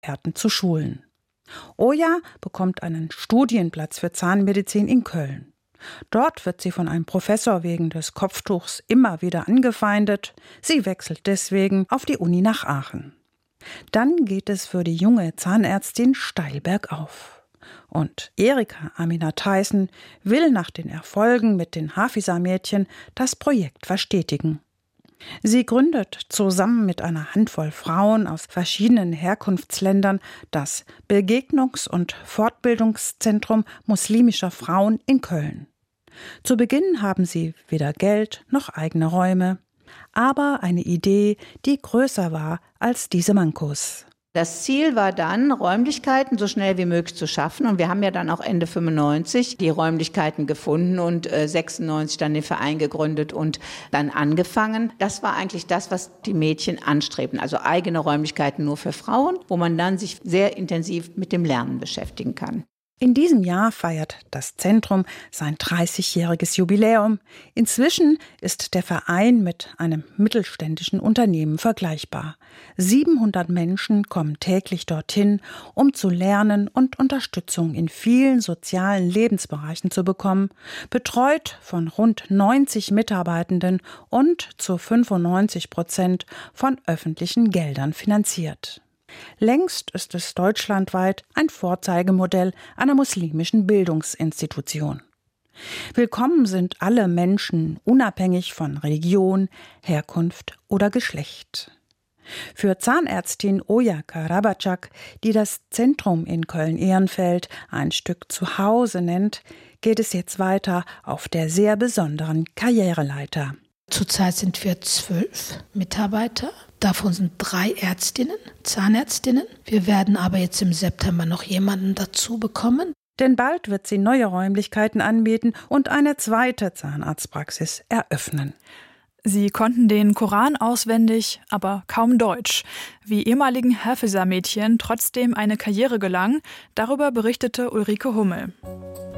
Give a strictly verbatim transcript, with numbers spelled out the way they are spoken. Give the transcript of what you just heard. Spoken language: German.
Experten zu schulen. Oja bekommt einen Studienplatz für Zahnmedizin in Köln. Dort wird sie von einem Professor wegen des Kopftuchs immer wieder angefeindet. Sie wechselt deswegen auf die Uni nach Aachen. Dann geht es für die junge Zahnärztin steil bergauf. Und Erika Amina Theissen will nach den Erfolgen mit den Hafisa-Mädchen das Projekt verstetigen. Sie gründet zusammen mit einer Handvoll Frauen aus verschiedenen Herkunftsländern das Begegnungs- und Fortbildungszentrum muslimischer Frauen in Köln. Zu Beginn haben sie weder Geld noch eigene Räume, aber eine Idee, die größer war als diese Mankos. Das Ziel war dann, Räumlichkeiten so schnell wie möglich zu schaffen. Und wir haben ja dann auch Ende fünfundneunzig die Räumlichkeiten gefunden und äh, sechsundneunzig dann den Verein gegründet und dann angefangen. Das war eigentlich das, was die Mädchen anstrebten. Also eigene Räumlichkeiten nur für Frauen, wo man dann sich sehr intensiv mit dem Lernen beschäftigen kann. In diesem Jahr feiert das Zentrum sein dreißigjähriges Jubiläum. Inzwischen ist der Verein mit einem mittelständischen Unternehmen vergleichbar. siebenhundert Menschen kommen täglich dorthin, um zu lernen und Unterstützung in vielen sozialen Lebensbereichen zu bekommen, betreut von rund neunzig Mitarbeitenden und zu fünfundneunzig Prozent von öffentlichen Geldern finanziert. Längst ist es deutschlandweit ein Vorzeigemodell einer muslimischen Bildungsinstitution. Willkommen sind alle Menschen, unabhängig von Religion, Herkunft oder Geschlecht. Für Zahnärztin Oja Karabacak, die das Zentrum in Köln-Ehrenfeld ein Stück Zuhause nennt, geht es jetzt weiter auf der sehr besonderen Karriereleiter. Zurzeit sind wir zwölf Mitarbeiter. Davon sind drei Ärztinnen, Zahnärztinnen. Wir werden aber jetzt im September noch jemanden dazu bekommen. Denn bald wird sie neue Räumlichkeiten anbieten und eine zweite Zahnarztpraxis eröffnen. Sie konnten den Koran auswendig, aber kaum Deutsch. Wie ehemaligen Hafisa-Mädchen trotzdem eine Karriere gelang, darüber berichtete Ulrike Hummel.